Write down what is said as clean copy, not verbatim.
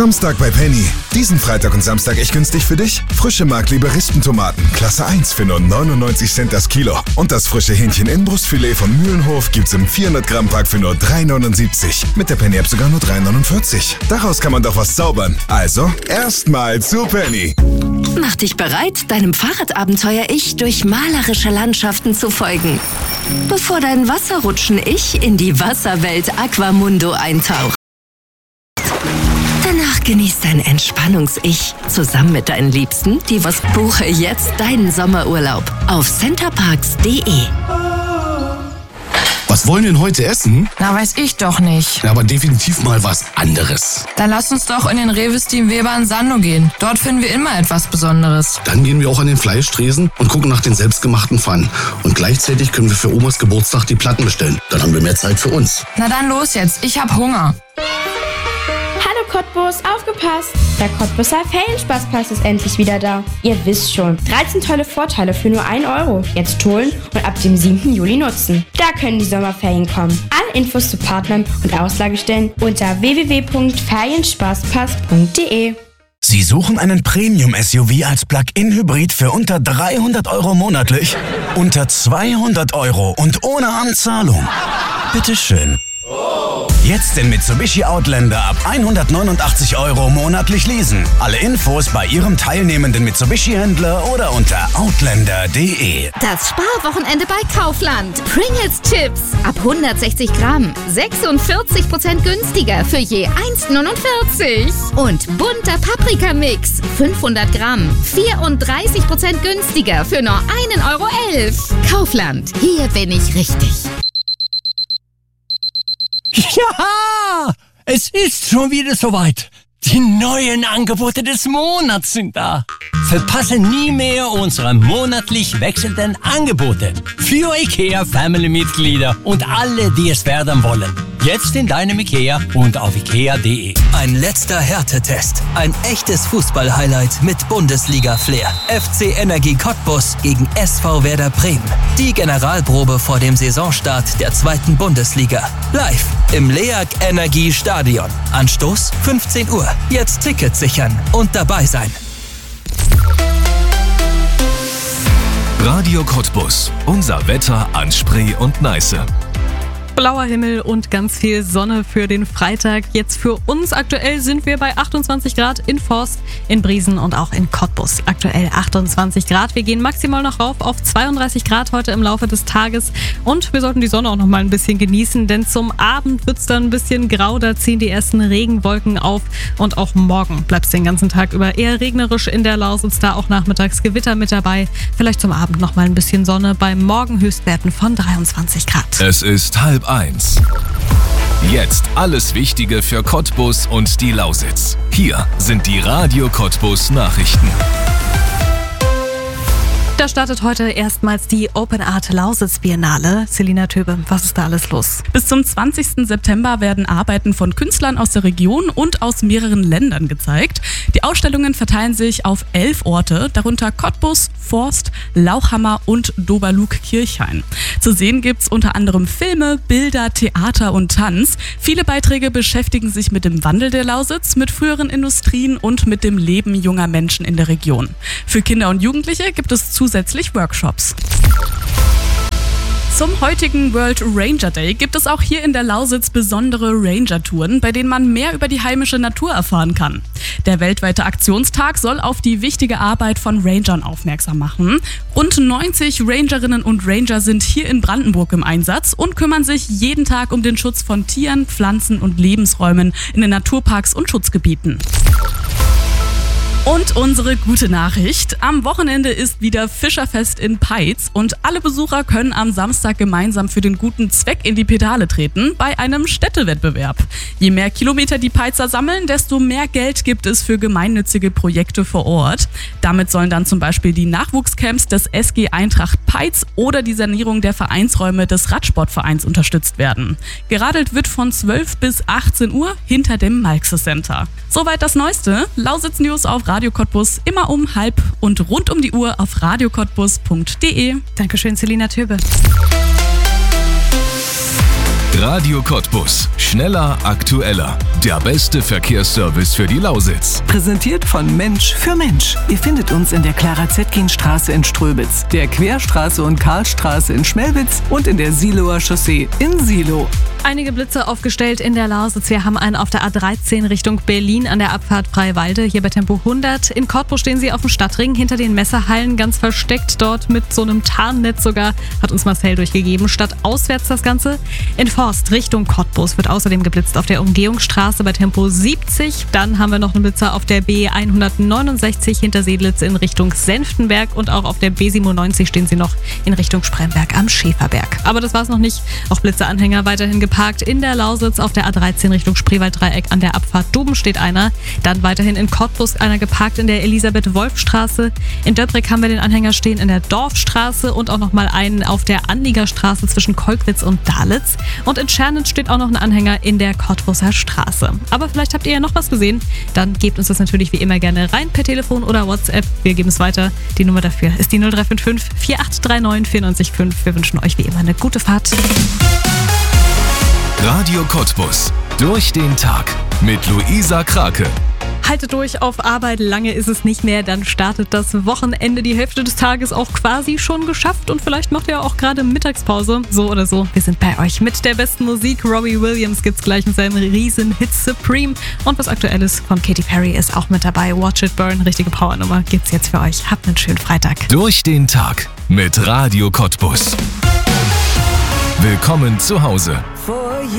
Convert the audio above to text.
Samstag bei Penny. Diesen Freitag und Samstag echt günstig für dich. Frische Markliebe Rispentomaten, Klasse 1 für nur 99 Cent das Kilo. Und das frische Hähnchen-Inbrustfilet von Mühlenhof gibt's im 400 Gramm Pack für nur 3,79. Mit der Penny-App sogar nur 3,49. Daraus kann man doch was zaubern. Also, erstmal zu Penny. Mach dich bereit, deinem Fahrradabenteuer-Ich durch malerische Landschaften zu folgen. Bevor dein Wasserrutschen-Ich in die Wasserwelt Aquamundo eintaucht. Danach genießt dein Entspannungs-Ich zusammen mit deinen Liebsten die was. Buche jetzt deinen Sommerurlaub auf centerparks.de. Was wollen wir denn heute essen? Na, weiß ich doch nicht. Ja, aber definitiv mal was anderes. Dann lass uns doch in den Rewe Steam Weber in Sando gehen. Dort finden wir immer etwas Besonderes. Dann gehen wir auch an den Fleischtresen und gucken nach den selbstgemachten Pfannen. Und gleichzeitig können wir für Omas Geburtstag die Platten bestellen. Dann haben wir mehr Zeit für uns. Na dann los jetzt, ich hab Hunger. Hallo Cottbus, aufgepasst! Der Cottbuser Ferienspaßpass ist endlich wieder da. Ihr wisst schon, 13 tolle Vorteile für nur 1 Euro. Jetzt holen und ab dem 7. Juli nutzen. Da können die Sommerferien kommen. Alle Infos zu Partnern und Auslagestellen unter www.ferienspaßpass.de. Sie suchen einen Premium-SUV als Plug-in-Hybrid für unter 300 Euro monatlich? Unter 200 Euro und ohne Anzahlung? Bitteschön. Jetzt den Mitsubishi Outlander ab 189 Euro monatlich leasen. Alle Infos bei Ihrem teilnehmenden Mitsubishi-Händler oder unter outlander.de. Das Sparwochenende bei Kaufland. Pringles Chips ab 160 Gramm. 46% günstiger für je 1,49. Und bunter Paprika-Mix. 500 Gramm. 34% günstiger für nur 1,11 Euro. Kaufland. Hier bin ich richtig. Ja, es ist schon wieder soweit. Die neuen Angebote des Monats sind da. Verpasse nie mehr unsere monatlich wechselnden Angebote für IKEA-Family-Mitglieder und alle, die es werden wollen. Jetzt in deinem IKEA und auf ikea.de. Ein letzter Härtetest. Ein echtes Fußball-Highlight mit Bundesliga-Flair. FC Energie Cottbus gegen SV Werder Bremen. Die Generalprobe vor dem Saisonstart der 2. Bundesliga. Live im LEAG Energie Stadion. Anstoß 15 Uhr. Jetzt Tickets sichern und dabei sein. Radio Cottbus. Unser Wetter an Spree und Neiße. Blauer Himmel und ganz viel Sonne für den Freitag. Jetzt für uns aktuell sind wir bei 28 Grad in Forst, in Briesen und auch in Cottbus. Aktuell 28 Grad. Wir gehen maximal noch rauf auf 32 Grad heute im Laufe des Tages. Und wir sollten die Sonne auch noch mal ein bisschen genießen, denn zum Abend wird es dann ein bisschen grau. Da ziehen die ersten Regenwolken auf. Und auch morgen bleibt es den ganzen Tag über eher regnerisch in der Lausitz. Da auch nachmittags Gewitter mit dabei. Vielleicht zum Abend noch mal ein bisschen Sonne bei Morgenhöchstwerten von 23 Grad. Es ist 12:30. Jetzt alles Wichtige für Cottbus und die Lausitz. Hier sind die Radio Cottbus Nachrichten. Da startet heute erstmals die Open Art Lausitz Biennale. Selina Töbe, was ist da alles los? Bis zum 20. September werden Arbeiten von Künstlern aus der Region und aus mehreren Ländern gezeigt. Die Ausstellungen verteilen sich auf 11 Orte, darunter Cottbus, Forst, Lauchhammer und Doberlug-Kirchhain. Zu sehen gibt's unter anderem Filme, Bilder, Theater und Tanz. Viele Beiträge beschäftigen sich mit dem Wandel der Lausitz, mit früheren Industrien und mit dem Leben junger Menschen in der Region. Für Kinder und Jugendliche gibt es zusätzlich Workshops. Zum heutigen World Ranger Day gibt es auch hier in der Lausitz besondere Ranger-Touren, bei denen man mehr über die heimische Natur erfahren kann. Der weltweite Aktionstag soll auf die wichtige Arbeit von Rangern aufmerksam machen. Rund 90 Rangerinnen und Ranger sind hier in Brandenburg im Einsatz und kümmern sich jeden Tag um den Schutz von Tieren, Pflanzen und Lebensräumen in den Naturparks und Schutzgebieten. Und unsere gute Nachricht. Am Wochenende ist wieder Fischerfest in Peitz und alle Besucher können am Samstag gemeinsam für den guten Zweck in die Pedale treten bei einem Städtewettbewerb. Je mehr Kilometer die Peitzer sammeln, desto mehr Geld gibt es für gemeinnützige Projekte vor Ort. Damit sollen dann zum Beispiel die Nachwuchscamps des SG Eintracht Peitz oder die Sanierung der Vereinsräume des Radsportvereins unterstützt werden. Geradelt wird von 12 bis 18 Uhr hinter dem Malxe Center. Soweit das Neueste. Lausitz News auf Radio Cottbus immer um 12:30 und rund um die Uhr auf radiocottbus.de. Dankeschön, Selina Töbe. Radio Cottbus. Schneller, aktueller. Der beste Verkehrsservice für die Lausitz. Präsentiert von Mensch für Mensch. Ihr findet uns in der Clara-Zetkin-Straße in Ströbitz, der Querstraße und Karlstraße in Schmelwitz und in der Siloer Chaussee in Silo. Einige Blitze aufgestellt in der Lausitz. Wir haben einen auf der A13 Richtung Berlin an der Abfahrt Freiwalde, hier bei Tempo 100. In Cottbus stehen sie auf dem Stadtring hinter den Messerhallen, ganz versteckt dort mit so einem Tarnnetz sogar, hat uns Marcel durchgegeben. Stadt auswärts das Ganze. In Forst Richtung Cottbus wird außerdem geblitzt auf der Umgehungsstraße bei Tempo 70. Dann haben wir noch einen Blitzer auf der B169 hinter Sedlitz in Richtung Senftenberg und auch auf der B97 stehen sie noch in Richtung Spremberg am Schäferberg. Aber das war's noch nicht. Auch Blitzeranhänger weiterhin geparkt in der Lausitz auf der A13 Richtung Spreewalddreieck an der Abfahrt Duben steht einer. Dann weiterhin in Cottbus einer geparkt in der Elisabeth-Wolf-Straße. In Döbrig haben wir den Anhänger stehen in der Dorfstraße und auch nochmal einen auf der Anliegerstraße zwischen Kolkwitz und Dalitz. Und in Schernitz steht auch noch ein Anhänger in der Cottbuser Straße. Aber vielleicht habt ihr ja noch was gesehen. Dann gebt uns das natürlich wie immer gerne rein per Telefon oder WhatsApp. Wir geben es weiter. Die Nummer dafür ist die 0355 4839 94,5. Wir wünschen euch wie immer eine gute Fahrt. Radio Cottbus. Durch den Tag mit Luisa Krake. Haltet durch auf Arbeit, lange ist es nicht mehr, dann startet das Wochenende, die Hälfte des Tages auch quasi schon geschafft und vielleicht macht ihr auch gerade Mittagspause, so oder so. Wir sind bei euch mit der besten Musik. Robbie Williams gibt's gleich mit seinem Riesen-Hit Supreme und was Aktuelles von Katy Perry ist auch mit dabei. Watch It Burn, richtige Powernummer gibt's jetzt für euch. Habt einen schönen Freitag. Durch den Tag mit Radio Cottbus. Willkommen zu Hause.